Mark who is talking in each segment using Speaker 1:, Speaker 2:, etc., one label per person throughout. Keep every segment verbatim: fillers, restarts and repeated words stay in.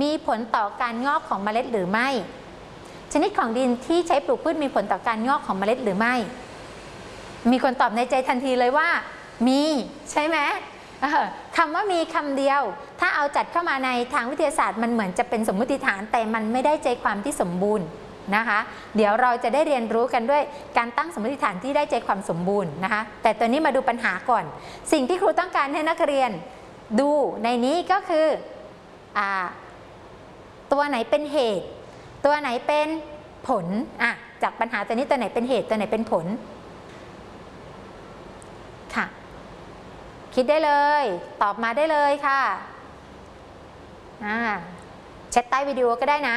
Speaker 1: มีผลต่อการงอกของเมล็ดหรือไม่ชนิดของดินที่ใช้ปลูกพืชมีผลต่อการงอกของเมล็ดหรือไม่มีคนตอบในใจทันทีเลยว่ามีใช่ไหมคำว่ามีคำเดียวถ้าเอาจัดเข้ามาในทางวิทยาศาสตร์มันเหมือนจะเป็นสมมติฐานแต่มันไม่ได้ใจความที่สมบูรณ์นะคะเดี๋ยวเราจะได้เรียนรู้กันด้วยการตั้งสมมติฐานที่ได้ใจความสมบูรณ์นะคะแต่ตัวนี้มาดูปัญหาก่อนสิ่งที่ครูต้องการให้นักเรียนดูในนี้ก็คืออ่าตัวไหนเป็นเหตุตัวไหนเป็นผลอ่ะจากปัญหาตัวนี้ตัวไหนเป็นเหตุตัวไหนเป็นผลค่ะคิดได้เลยตอบมาได้เลยค่ะอ่าแชทใต้วิดีโอก็ได้นะ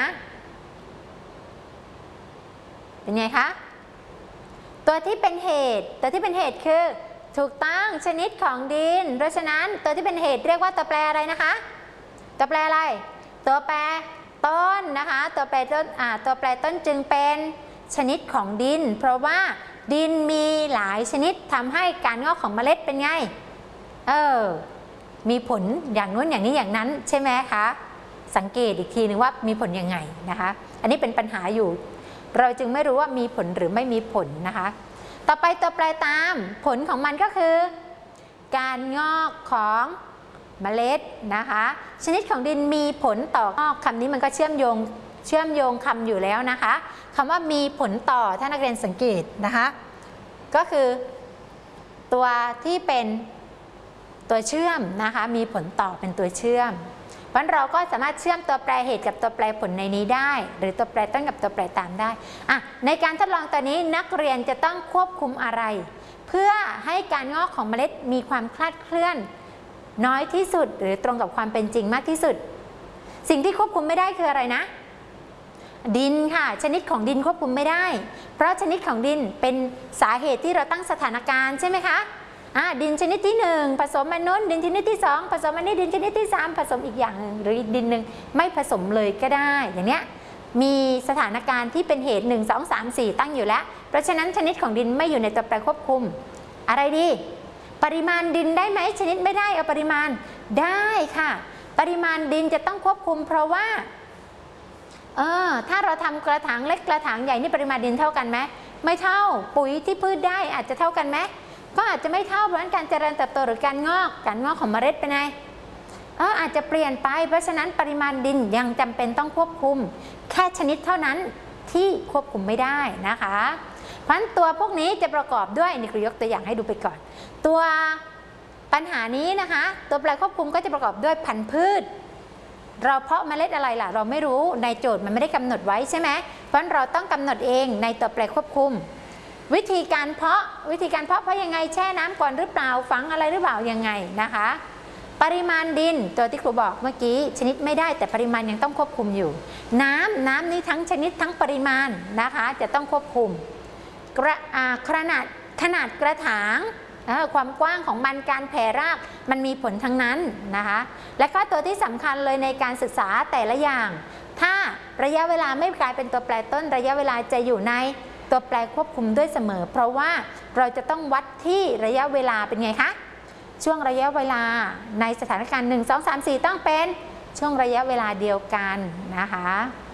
Speaker 1: เป็นไงคะตัวที่เป็นเหตุตัวที่เป็นเหตุคือถูกต้องชนิดของดินเพราะฉะนั้นตัวที่เป็นเหตุเรียกว่าตัวแปรอะไรนะคะตัวแปรอะไรตัวแปรต้นนะคะตัวแปรต้นอ่าตัวแปรต้นจึงเป็นชนิดของดินเพราะว่าดินมีหลายชนิดทำให้การงอกของเมล็ดเป็นไงเออมีผลอย่างนู้นอย่างนี้อย่างนั้นใช่ไหมคะสังเกตอีกทีนึงว่ามีผลยังไงนะคะอันนี้เป็นปัญหาอยู่เราจึงไม่รู้ว่ามีผลหรือไม่มีผลนะคะต่อไปตัวแปรตามผลของมันก็คือการงอกของเมล็ดนะคะชนิดของดินมีผลต่องอกคำนี้มันก็เชื่อมโยงเชื่อมโยงคำอยู่แล้วนะคะคำว่ามีผลต่อถ้านักเรียนสังเกตนะคะก็คือตัวที่เป็นตัวเชื่อมนะคะมีผลต่อเป็นตัวเชื่อมเพราะเราก็สามารถเชื่อมตัวแปรเหตุกับตัวแปรผลในนี้ได้หรือตัวแปรต้นกับตัวแปรตามได้อ่ะในการทดลองตัวนี้นักเรียนจะต้องควบคุมอะไรเพื่อให้การงอกของเมล็ดมีความคลาดเคลื่อนน้อยที่สุดหรือตรงกับความเป็นจริงมากที่สุดสิ่งที่ควบคุมไม่ได้คืออะไรนะดินค่ะชนิดของดินควบคุมไม่ได้เพราะชนิดของดินเป็นสาเหตุที่เราตั้งสถานการณ์ใช่ไหมคะอ่าดินชนิดที่หนึ่งผสมอันนู้นดินชนิดที่สองผสมอันนี้ดินชนิดที่สามผสมอีกอย่างหนึ่งหรืออีกดินหนึ่งไม่ผสมเลยก็ได้อย่างเนี้ยมีสถานการณ์ที่เป็นเหตุหนึ่ง สอง สาม สี่ตั้งอยู่แล้วเพราะฉะนั้นชนิดของดินไม่อยู่ในตัวแปรควบคุมอะไรดีปริมาณดินได้ไหมชนิดไม่ได้เอาปริมาณได้ค่ะปริมาณดินจะต้องควบคุมเพราะว่าเออถ้าเราทำกระถางเล็กกระถางใหญ่นี่ปริมาณดินเท่ากันไหมไม่เท่าปุ๋ยที่พืชได้อาจจะเท่ากันไหมก็อาจจะไม่เท่าเพราะการเจริญเติบโตหรือการงอกการงอกของเมล็ดเป็นไงเอออาจจะเปลี่ยนไปเพราะฉะนั้นปริมาณดินยังจำเป็นต้องควบคุมแค่ชนิดเท่านั้นที่ควบคุมไม่ได้นะคะเพราะฉะนั้นตัวพวกนี้จะประกอบด้วยนี่คือยกตัวอย่างให้ดูไปก่อนตัวปัญหานี้นะคะตัวแปรควบคุมก็จะประกอบด้วยพันธุ์พืชเราเพาะเมล็ดอะไรล่ะเราไม่รู้ในโจทย์มันไม่ได้กำหนดไว้ใช่ไหมเพราะเราต้องกำหนดเองในตัวแปรควบคุมวิธีการเพาะวิธีการเพาะเพาะยังไงแช่น้ำก่อนหรือเปล่าฝังอะไรหรือเปล่ายังไงนะคะปริมาณดินตัวที่ครูบอกเมื่อกี้ชนิดไม่ได้แต่ปริมาณยังต้องควบคุมอยู่น้ำน้ำนี้ทั้งชนิดทั้งปริมาณนะคะจะต้องควบคุมกระขนาดขนาดกระถางความกว้างของมันการแผ่รากมันมีผลทั้งนั้นนะคะและก็ตัวที่สำคัญเลยในการศึกษาแต่ละอย่างถ้าระยะเวลาไม่กลายเป็นตัวแปรต้นระยะเวลาจะอยู่ในตัวแปรควบคุมด้วยเสมอเพราะว่าเราจะต้องวัดที่ระยะเวลาเป็นไงคะช่วงระยะเวลาในสถานการณ์หนึ่ง สอง สาม สี่ต้องเป็นช่วงระยะเวลาเดียวกันนะคะ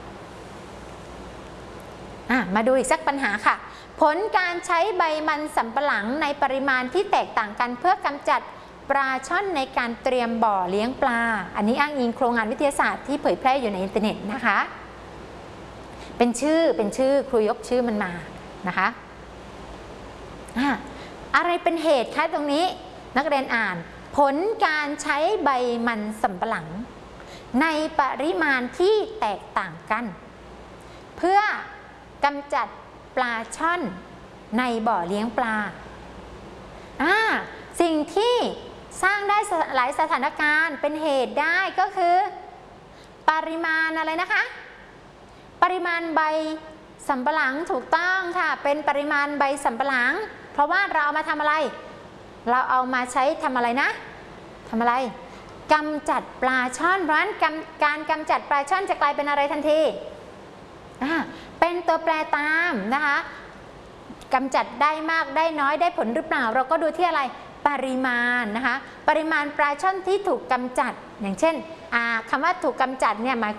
Speaker 1: อ่ะมาดูอีกสักปัญหาค่ะผลการใช้ใบมันสำปะหลังในปริมาณที่แตกต่างกันเพื่อกำจัดปลาช่อนในการเตรียมบ่อเลี้ยงปลาอันนี้อ้างอิงโครงงานวิทยาศาสตร์ที่เผยแพร่อยู่ในอินเทอร์เน็ตนะคะเป็นชื่อเป็นชื่อครูยกชื่อมันมานะคะอ่ะอะไรเป็นเหตุคะตรงนี้นักเรียนอ่านผลการใช้ใบมันสำปะหลังในปริมาณที่แตกต่างกันเพื่อกำจัดปลาช่อนในบ่อเลี้ยงปลาอ่าสิ่งที่สร้างได้หลายสถานการณ์เป็นเหตุได้ก็คือปริมาณอะไรนะคะปริมาณใบสำปะหลังถูกต้องค่ะเป็นปริมาณใบสำปะหลังเพราะว่าเราเอามาทำอะไรเราเอามาใช้ทำอะไรนะทำอะไรกำจัดปลาช่อนเพราะฉะนั้นการกำจัดปลาช่อนจะกลายเป็นอะไรทันทีเป็นตัวแปรตามนะคะกำจัดได้มากได้น้อยได้ผลหรือเปล่าเราก็ดูที่อะไรปริมาณนะคะปริมาณปลาช่อนที่ถูกกำจัดอย่างเช่นคำว่าถูกกำจัดเนี่ยหมาย